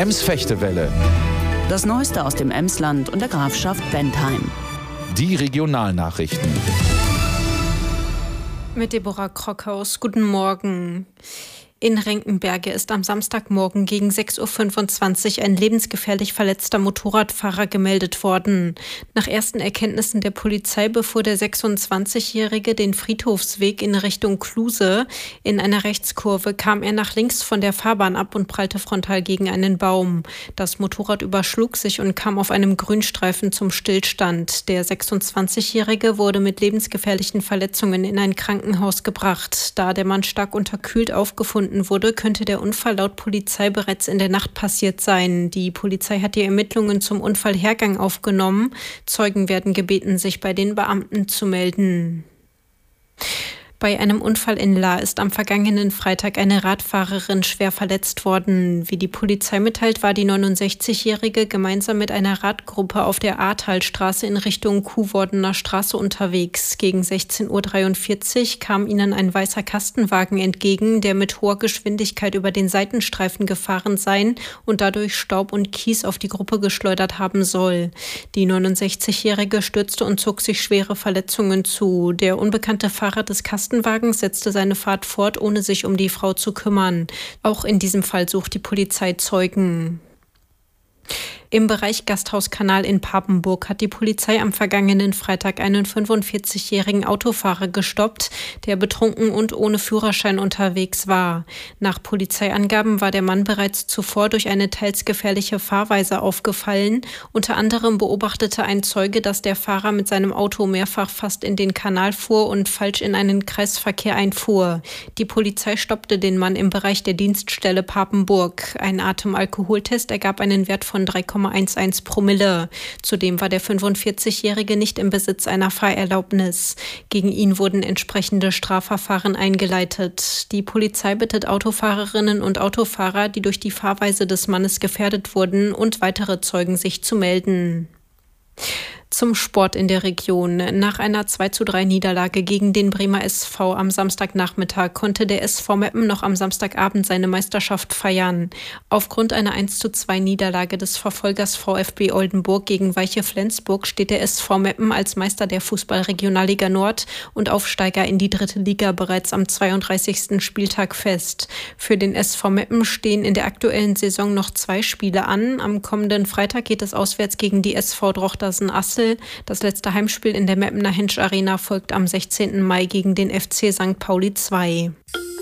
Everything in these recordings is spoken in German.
Ems-Fechtewelle. Das Neueste aus dem Emsland und der Grafschaft Bentheim. Die Regionalnachrichten. Mit Deborah Krockhaus. Guten Morgen. In Renkenberge ist am Samstagmorgen gegen 6.25 Uhr ein lebensgefährlich verletzter Motorradfahrer gemeldet worden. Nach ersten Erkenntnissen der Polizei befuhr der 26-Jährige den Friedhofsweg in Richtung Kluse. In einer Rechtskurve kam er nach links von der Fahrbahn ab und prallte frontal gegen einen Baum. Das Motorrad überschlug sich und kam auf einem Grünstreifen zum Stillstand. Der 26-Jährige wurde mit lebensgefährlichen Verletzungen in ein Krankenhaus gebracht. Da der Mann stark unterkühlt aufgefunden wurde, könnte der Unfall laut Polizei bereits in der Nacht passiert sein. Die Polizei hat die Ermittlungen zum Unfallhergang aufgenommen. Zeugen werden gebeten, sich bei den Beamten zu melden. Bei einem Unfall in Lahr ist am vergangenen Freitag eine Radfahrerin schwer verletzt worden. Wie die Polizei mitteilt, war die 69-Jährige gemeinsam mit einer Radgruppe auf der Ahrtalstraße in Richtung Kuhwordener Straße unterwegs. Gegen 16.43 Uhr kam ihnen ein weißer Kastenwagen entgegen, der mit hoher Geschwindigkeit über den Seitenstreifen gefahren sein und dadurch Staub und Kies auf die Gruppe geschleudert haben soll. Die 69-Jährige stürzte und zog sich schwere Verletzungen zu. Der unbekannte Fahrer des Kastenwagens setzte seine Fahrt fort, ohne sich um die Frau zu kümmern. Auch in diesem Fall sucht die Polizei Zeugen. Im Bereich Gasthauskanal in Papenburg hat die Polizei am vergangenen Freitag einen 45-jährigen Autofahrer gestoppt, der betrunken und ohne Führerschein unterwegs war. Nach Polizeiangaben war der Mann bereits zuvor durch eine teils gefährliche Fahrweise aufgefallen. Unter anderem beobachtete ein Zeuge, dass der Fahrer mit seinem Auto mehrfach fast in den Kanal fuhr und falsch in einen Kreisverkehr einfuhr. Die Polizei stoppte den Mann im Bereich der Dienststelle Papenburg. Ein Atemalkoholtest ergab einen Wert von 3,11 Promille. Zudem war der 45-Jährige nicht im Besitz einer Fahrerlaubnis. Gegen ihn wurden entsprechende Strafverfahren eingeleitet. Die Polizei bittet Autofahrerinnen und Autofahrer, die durch die Fahrweise des Mannes gefährdet wurden, und weitere Zeugen, sich zu melden. Zum Sport in der Region. Nach einer 2:3 Niederlage gegen den Bremer SV am Samstagnachmittag konnte der SV Meppen noch am Samstagabend seine Meisterschaft feiern. Aufgrund einer 1:2 Niederlage des Verfolgers VfB Oldenburg gegen Weiche Flensburg steht der SV Meppen als Meister der Fußball-Regionalliga Nord und Aufsteiger in die 3. Liga bereits am 32. Spieltag fest. Für den SV Meppen stehen in der aktuellen Saison noch 2 Spiele an. Am kommenden Freitag geht es auswärts gegen die SV Drochtersen-Assel. Das letzte Heimspiel in der Meppener Hensch Arena folgt am 16. Mai gegen den FC St. Pauli 2.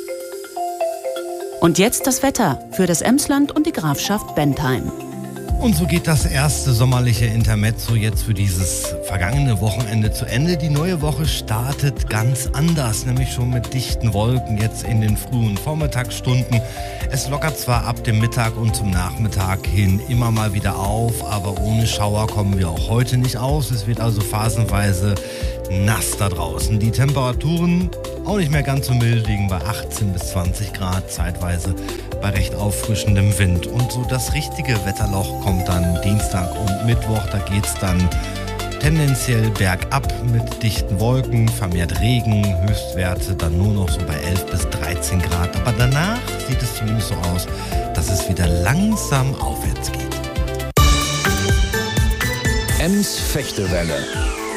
Und jetzt das Wetter für das Emsland und die Grafschaft Bentheim. Und so geht das erste sommerliche Intermezzo jetzt für dieses vergangene Wochenende zu Ende. Die neue Woche startet ganz anders, nämlich schon mit dichten Wolken jetzt in den frühen Vormittagsstunden. Es lockert zwar ab dem Mittag und zum Nachmittag hin immer mal wieder auf, aber ohne Schauer kommen wir auch heute nicht aus. Es wird also phasenweise nass da draußen. Die Temperaturen auch nicht mehr ganz so mild, liegen bei 18 bis 20 Grad, zeitweise bei recht auffrischendem Wind. Und so das richtige Wetterloch kommt dann Dienstag und Mittwoch. Da geht's dann tendenziell bergab mit dichten Wolken, vermehrt Regen, Höchstwerte dann nur noch so bei 11 bis 13 Grad. Aber danach sieht es zumindest so aus, dass es wieder langsam aufwärts geht. Ems-Fechtewelle.